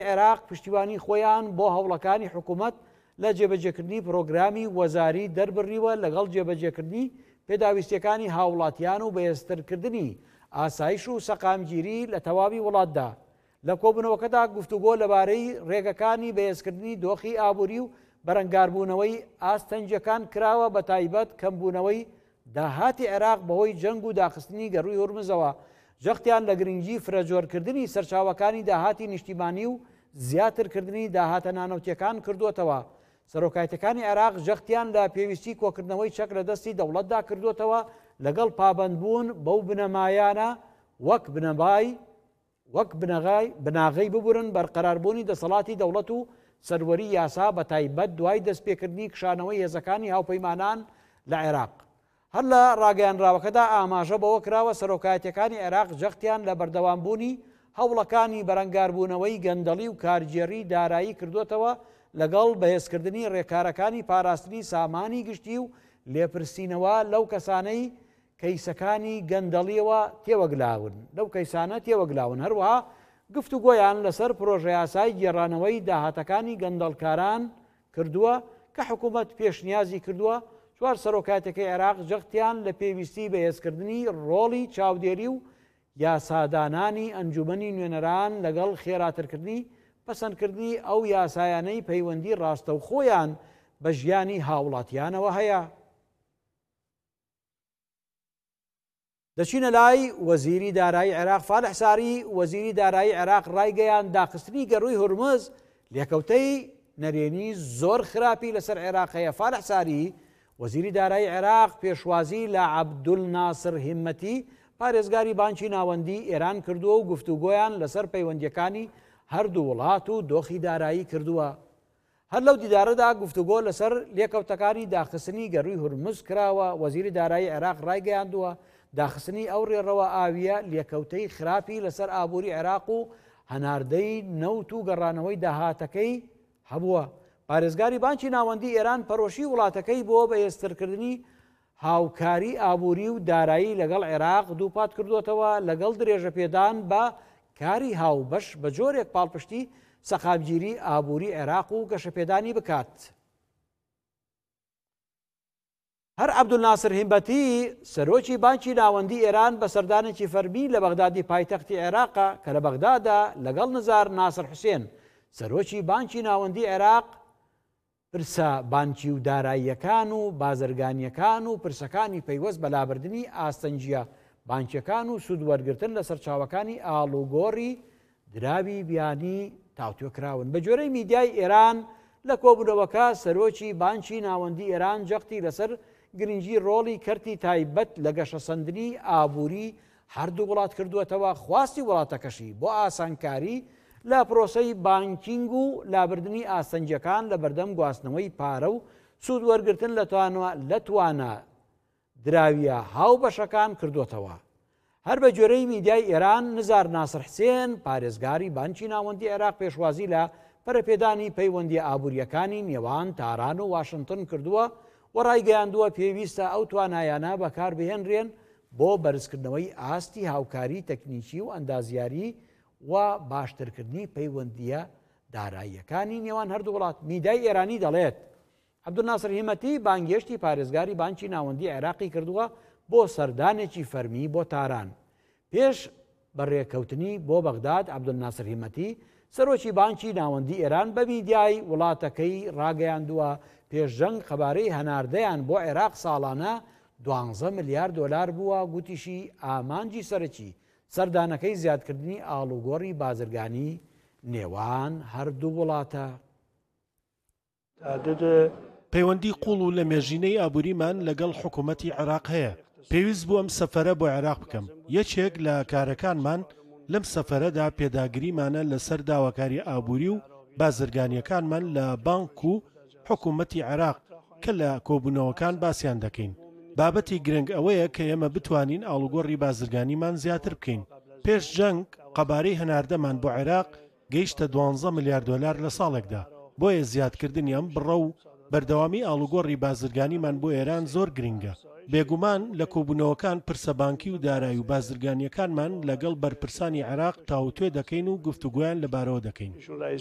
عێراق پشتیوانی خۆیان بۆ هەوڵەکانی حکوومەت لە جێبەجێکردنی پرۆگرامی وەزاری دەربڕیوە لەگەڵ جێبەجێکردنی پێداویستیەکانی هاوڵاتیان و بەهێزترکردنی ئاسایش و سەقامگیری لە تەواوی وڵاتدا. لە کۆبوونەوەکەدا گفتوگۆ لەبارەی ڕێگەکانی بەهێزکردنی دۆخی ئابووری و بەرەنگاربوونەوەی ئاستەنجەکان کراوە، بە تایبەت کەمبوونەوەی داهاتی عێراق بەهۆی جەنگ و داخستنی گەڕووی هورمزەوە، جەختیان لە گرنگی فرەجۆرکردنی سەرچاوەکانی داهاتی نیشتیمانی و زیاترکردنی داهاتە نانەوتیەکان کردوتەوە. سەرۆکایەتەکانی عێراق جەختیان لە پێویستی کۆکردنەوەی چەک لە دەستی دەوڵەتدا کردوتەوە لەگەڵ پابەندبوون بەو بنەمایانە وەک بناغی ببورن بەرقەراربوونی دەسەڵاتی دەوڵەت و سەروەری یاسا، بە تایبەت دوای دەستپێکردنی کشانەوەی هێزەکانی هاوپەیمانان لە عێراق. هەر لە ڕاگەیاندراوەکەدا ئاماژە بەوە کراوە سەرۆکایەتەکانی عێراق جەختیان لە بەردەوامبوونی هەوڵەکانی بەرەنگاربوونەوەی گەندەڵی و کارگێڕی دارایی کردوتەوە لەگەڵ بەهێزکردنی ڕێکارەکانی پاراستنی سامانی گشتی و لێپرسینەوە لەو کەسانەی کەیسەکانی گەندەڵیەوە تێوەگلاون هەروەها گفتوگۆیان لەسەر پرۆژە یاسای گێڕانەوەی داهاتەکانی گەندەڵکاران کردووە کە حکوومەت پێشنیازی کردووە. چوار سەرۆکایەتەکەی عێراق جەختیان لە پێویستی بەهێزکردنی ڕۆڵی چاودێری و یاسادانانی ئەنجومەنی نوێنەران لەگەڵ خێراترکردنی پەسەندکردنی ئەو یاسایانەی پەیوەندی ڕاستەوخۆیان بە ژیانی هاوڵاتیانەوە هەیە. دەچینە لای وەزیری دارایی عێراق. فالح ساری وەزیری دارایی عێراق ڕایگەیان داخستنی گەڕووی هورمز لێکەوتەی نەرێنی زۆر خراپی لەسەر عێراق هەیە. فالح ساری وەزیری دارایی عێراق پێشوازی لە عەبدولناسر هیمەتی پارێزگاری بانکی ناوەندی ئێران کردووە و گفتوگۆیان لەسەر پەیوەندیەکانی هەردوو وڵات و دۆخی دارایی کردووە. هەر لەو دیدارەدا گفتوگۆ لەسەر لێکەوتەکانی داخستنی گەڕووی هورمز کراوە. وەزیری دارایی عێراق ڕایگەیاندووە داخستنی ئەو ڕێڕەوە ئاویە لێکەوتەی خراپی لەسەر ئابووری عێراق و هەناردەی نەوت و گەڕانەوەی داهاتەکەی هەبووە. پارێزگاری بانکی ناوەندی ئێران پەرۆشی وڵاتەکەی بۆ بەهێزترکردنی هاوکاری ئابووری و دارایی لەگەڵ عێراق دووپات کردوتەوە لەگەڵ درێژە پێدان بە کاری هاوبەش بە جۆرێک پاڵپشتی سەقامگیری ئابووری عێراق و گەشەپێدانی بکات. هەر عەبدولناسر هیمەتی سەرۆکی بانکی ناوەندی ئێران بە سەردانێکی فەرمی لە بەغدادی پایتەختی عێراقە کە لە بەغدادا لەگەڵ نزار ناسر حوسێن سەرۆکی بانکی ناوەندی عێراق پرسە بانکی و داراییەکان و بازرگانیەکان و پرسەکانی پەیوەست بە لابردنی ئاستەنجیە بانکیەکان و سوودوەرگرتن لە سەرچاوەکانی ئاڵوگۆڕی دراوی بیانی تاوتوێکراون. بە جۆرەی میدیای ئێران لە کۆبوونەوەکە سەرۆکی بانکی ناوەندی ئێران جەختی لەسەر گرنگی ڕۆڵی کەرتی تایبەت لە گەشەسەندنی ئابووری هەردوو وڵات کردووەتەوە، خواستی وڵاتەکەشی بۆ ئاسانکاری لە پرۆسەی بانکینگ و لابردنی ئاستەنجەکان لە بەردەم گواستنەوەی پارە و سوودوەرگرتن لە توانە دراویە هاوبەشەکان کردوتەوە. هەر بە جۆرەی میدیای ئێران نزار ناسر حوسێن پارێزگاری بانکی ناوەندی عێراق پێشوازی لە پەرەپێدانی پەیوەندی ئابوووریەکانی نێوان تاران و واشنگتن کردووە و ڕایگەیاندووە پێویستە ئەو توانایانە بەکاربهێنرێن بۆ بەرزکردنەوەی ئاستی هاوکاری تەکنیکی و ئەندازیاری و باشترکردنی پەیوەندیە داراییەکانی نێوان هەردوو وڵات. میدیای ئێرانی دەڵێت عەبدولناسر هیمەتی بانگێشتی پارێزگاری بانکی ناوەندی عێراقی کردووە بۆ سەردانێکی فەرمی بۆ تاران. پێش بەڕێکەوتنی بۆ بەغداد عەبدولناسر هیمەتی سەرۆکی بانکی ناوەندی ئێران بە میدیای وڵاتەکەی ڕاگەیاندووە پێشجەنگ خەبارەی هەناردەیان بۆ عێراق ساڵانە 12 ملیار دۆلار بووە. گوتیشی ئامانجی سەرەکی سەردانەکەی زیادکردنی ئاڵوگۆڕی بازرگانی نێوان هەردوو وڵاتە. پەیوەندی قوڵ و لە مێژینەی ئابووریمان لەگەڵ حکوومەتی عێراق هەیە. پێویست بووم سەفەرە بۆ عێراق بکەم. یەکێک لە کارەکانمان لەم سەفەرەدا پێداگریمانە لەسەر داواکاری ئابووری و بازرگانیەکانمان لە بانک و حکوومەتی عێراق کە لە کۆبوونەوەکان باسییان دەکەین. بابەتی گرنگ ئەوەیە کە ئێمە بتوانین ئاڵوگۆڕی بازرگانیمان زیاتر بکەین. پێش جەنگ قەبارەی هەناردەمان بۆ عێراق گەیشتە 12 ملیار دۆلار لە ساڵێکدا. بۆیە زیادکردنی ئەم بڕە و بەردەوامی ئاڵوگۆڕی بازرگانیمان بۆ ئێران زۆر گرنگە. بێگومان لە کۆبوونەوەکان پرسەبانکی و دارایی و بازرگانیەکانمان لەگەڵ بەرپرسانی عێراق تاوتوێ دەکەین و گفتوگویان لەبارەوە دەکەین.